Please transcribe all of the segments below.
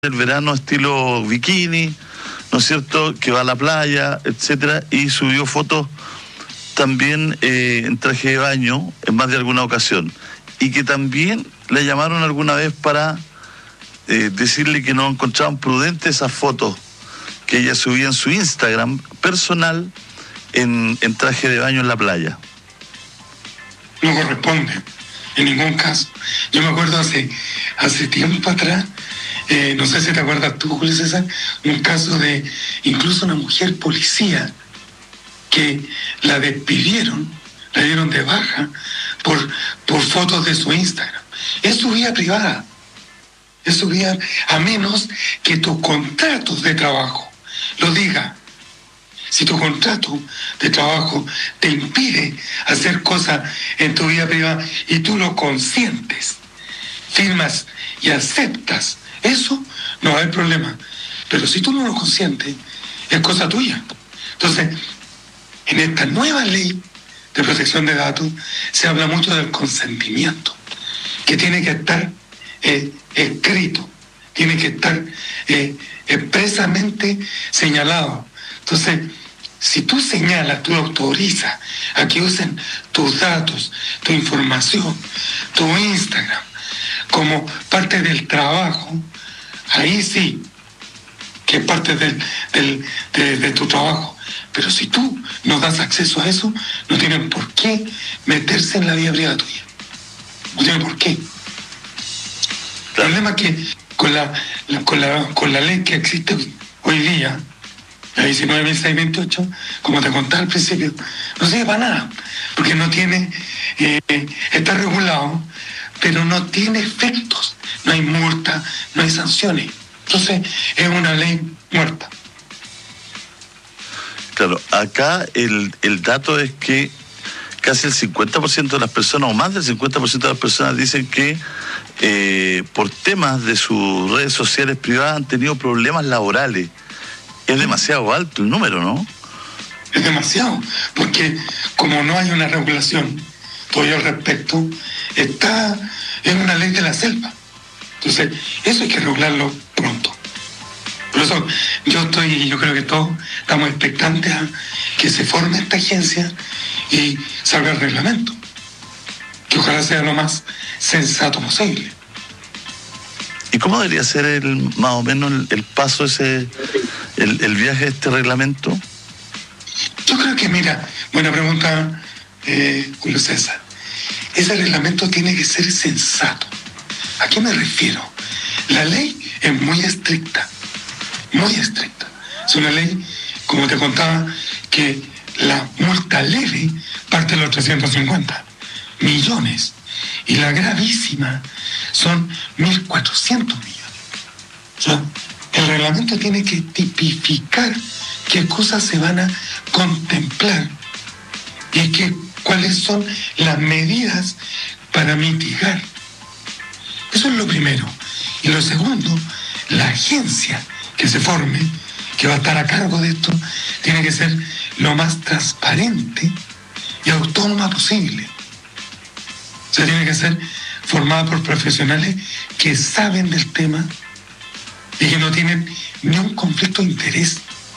el verano estilo bikini, ¿no es cierto?, que va a la playa, etcétera, y subió fotos también en traje de baño en más de alguna ocasión, y que también le llamaron alguna vez para decirle que no encontraban prudentes esas fotos que ella subía en su Instagram personal en traje de baño en la playa. No corresponde, en ningún caso. Yo me acuerdo hace tiempo atrás, no sé si te acuerdas tú, Julio César, un caso de incluso una mujer policía que la despidieron, la dieron de baja por fotos de su Instagram. Es su vida privada, es su vida, a menos que tu contrato de trabajo lo diga. Si tu contrato de trabajo te impide hacer cosas en tu vida privada y tú lo consientes, firmas y aceptas, eso no va a haber problema. Pero si tú no lo consientes, es cosa tuya. Entonces, en esta nueva ley de protección de datos se habla mucho del consentimiento, que tiene que estar escrito, tiene que estar expresamente señalado. Entonces, si tú señalas, tú autorizas a que usen tus datos, tu información, tu Instagram, como parte del trabajo, ahí sí, que es parte de tu trabajo. Pero si tú no das acceso a eso, no tienen por qué meterse en la vida privada tuya. No tienen por qué. El problema es que con la ley que existe hoy día, la 19.628, como te contaba al principio, no sirve para nada, porque no tiene, está regulado, pero no tiene efectos, no hay multa, no hay sanciones. Entonces es una ley muerta. Claro, acá el dato es que casi el 50% de las personas, o más del 50% de las personas, dicen que por temas de sus redes sociales privadas han tenido problemas laborales. Es demasiado alto el número, ¿no? Es demasiado, porque como no hay una regulación todavía al respecto, está en una ley de la selva. Entonces, eso hay que regularlo pronto. Por eso yo creo que todos estamos expectantes a que se forme esta agencia y salga el reglamento, que ojalá sea lo más sensato posible. ¿Y cómo debería ser más o menos el paso el viaje de este reglamento? Yo creo que, mira, buena pregunta, Julio César. Ese reglamento tiene que ser sensato. ¿A qué me refiero? La ley es muy estricta, muy estricta. Es una ley, como te contaba, que la multa leve parte de los 350 millones y la gravísima son 1.400 millones. O sea, el reglamento tiene que tipificar qué cosas se van a contemplar y cuáles son las medidas para mitigar. Eso es lo primero. Y lo segundo, la agencia que se forme, que va a estar a cargo de esto, tiene que ser lo más transparente y autónoma posible. O sea, tiene que ser formada por profesionales que saben del tema y que no tienen ni un conflicto de interés.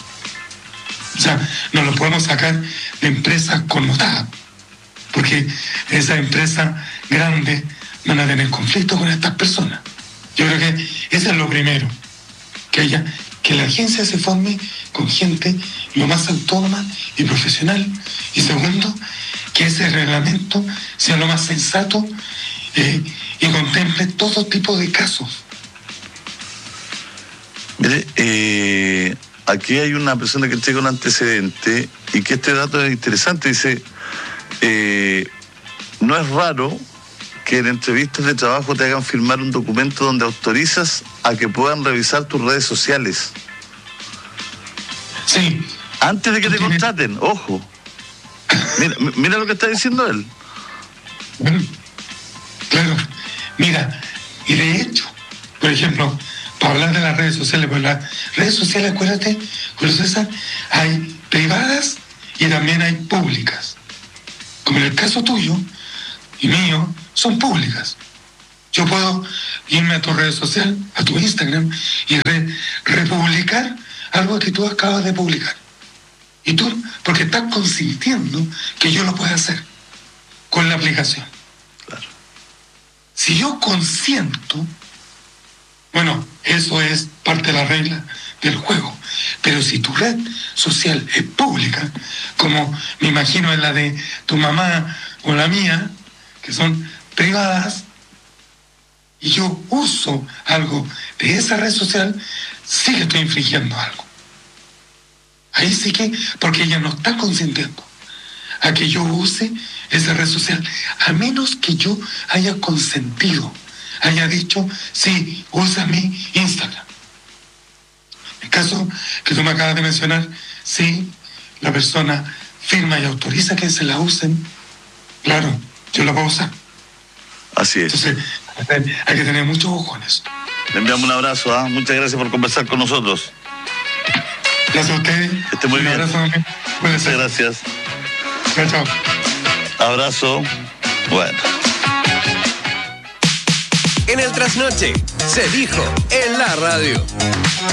O sea, no lo podemos sacar de empresas connotadas, porque esas empresas grandes van a tener conflicto con estas personas. Yo creo que eso es lo primero, que la agencia se forme con gente lo más autónoma y profesional. Y segundo, que ese reglamento sea lo más sensato y contemple todo tipo de casos. Mire, aquí hay una persona que tiene un antecedente y que este dato es interesante. Dice, no es raro que en entrevistas de trabajo te hagan firmar un documento donde autorizas a que puedan revisar tus redes sociales. Sí. Antes de que te contraten, ojo. Mira lo que está diciendo él. Claro. Mira, y de hecho, por ejemplo, para hablar de las redes sociales, pues las redes sociales, acuérdate, Julio César, hay privadas y también hay públicas. Como en el caso tuyo y mío, son públicas. Yo puedo irme a tu red social, a tu Instagram, y republicar algo que tú acabas de publicar. Y tú, porque estás consintiendo que yo lo pueda hacer con la aplicación. Claro. Si yo consiento, bueno, eso es parte de la regla del juego. Pero si tu red social es pública, como me imagino es la de tu mamá o la mía, que son privadas, y yo uso algo de esa red social, sí que estoy infringiendo algo. Ahí sí que, porque ella no está consintiendo a que yo use esa red social, a menos que yo haya consentido, haya dicho, sí, usa mi Instagram. En caso que tú me acabas de mencionar, sí, la persona firma y autoriza que se la usen, claro, yo la puedo usar. Así es. Entonces, hay que tener mucho ojo en eso. Le enviamos un abrazo, ¿ah? Muchas gracias por conversar con nosotros. Gracias a ustedes. Que esté muy bien. Un abrazo también. Muchas gracias. Chao, chao. Abrazo. Bueno. En el trasnoche se dijo en la radio.